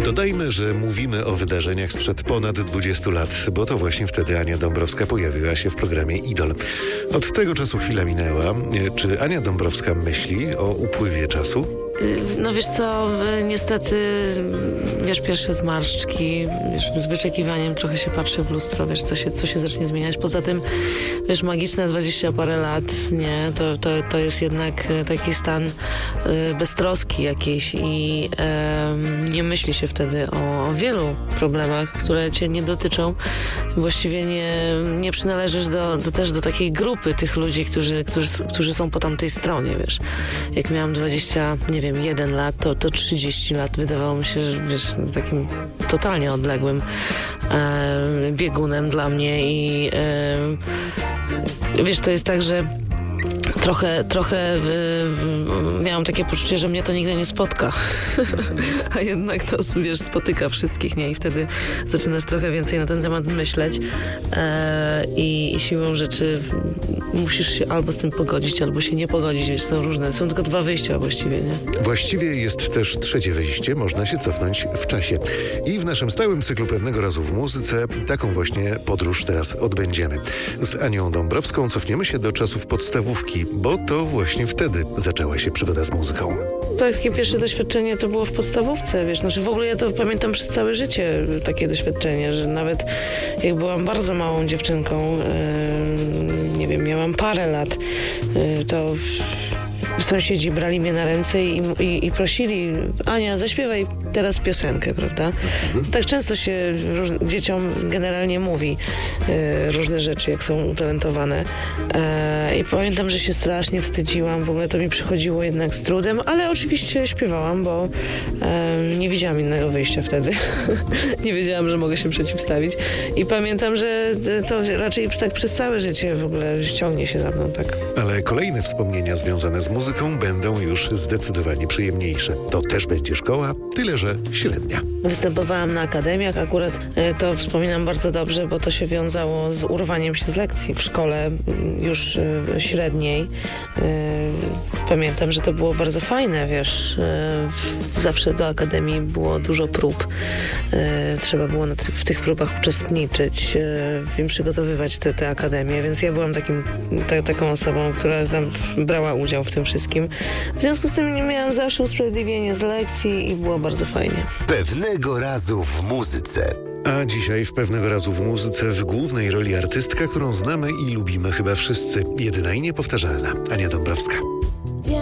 Dodajmy, że mówimy o wydarzeniach sprzed ponad 20 lat, bo to właśnie wtedy Ania Dąbrowska pojawiła się w programie Idol. Od tego czasu chwila minęła. Czy Ania Dąbrowska myśli o upływie czasu? No wiesz co, niestety, wiesz, pierwsze zmarszczki, wiesz, z wyczekiwaniem trochę się patrzy w lustro, wiesz, co się zacznie zmieniać. Poza tym, wiesz, magiczne 20 parę lat, nie, to jest jednak taki stan beztroski jakiejś i nie myśli się wtedy o wielu problemach, które cię nie dotyczą. Właściwie nie przynależysz też do takiej grupy tych ludzi, którzy są po tamtej stronie, wiesz. Jak miałam 1 lat, to 30 lat wydawało mi się, że wiesz, takim totalnie odległym biegunem dla mnie i wiesz, to jest tak, że trochę miałam takie poczucie, że mnie to nigdy nie spotka. A jednak to, wiesz, spotyka wszystkich, nie? I wtedy zaczynasz trochę więcej na ten temat myśleć i siłą rzeczy musisz się albo z tym pogodzić, albo się nie pogodzić, wiesz, są tylko dwa wyjścia właściwie, nie? Właściwie jest też trzecie wyjście, można się cofnąć w czasie. I w naszym stałym cyklu Pewnego razu w muzyce taką właśnie podróż teraz odbędziemy. Z Anią Dąbrowską cofniemy się do czasów podstawówki, bo to właśnie wtedy zaczęła się przygoda z muzyką. Takie pierwsze doświadczenie to było w podstawówce, wiesz, znaczy w ogóle ja to pamiętam przez całe życie takie doświadczenie, że nawet jak byłam bardzo małą dziewczynką, nie wiem, miałam parę lat, to sąsiedzi brali mnie na ręce i prosili: Ania, zaśpiewaj teraz piosenkę, prawda? To tak często się dzieciom generalnie mówi różne rzeczy, jak są utalentowane. I pamiętam, że się strasznie wstydziłam, w ogóle to mi przychodziło jednak z trudem, ale oczywiście śpiewałam, bo nie widziałam innego wyjścia wtedy. Nie wiedziałam, że mogę się przeciwstawić. I pamiętam, że to raczej tak przez całe życie w ogóle ściągnie się za mną, tak. Ale kolejne wspomnienia związane z muzyką będą już zdecydowanie przyjemniejsze. To też będzie szkoła, tyle że średnia. Występowałam na akademiach, akurat to wspominam bardzo dobrze, bo to się wiązało z urwaniem się z lekcji w szkole już średniej. Pamiętam, że to było bardzo fajne, wiesz, zawsze do akademii było dużo prób. Trzeba było w tych próbach uczestniczyć, przygotowywać te akademie, więc ja byłam taką osobą, która tam brała udział w tym wszystkim. W związku z tym nie miałam zawsze usprawiedliwienie z lekcji i było bardzo fajnie. Pewnego razu w muzyce. A dzisiaj w Pewnego razu w muzyce w głównej roli artystka, którą znamy i lubimy chyba wszyscy. Jedyna i niepowtarzalna Ania Dąbrowska.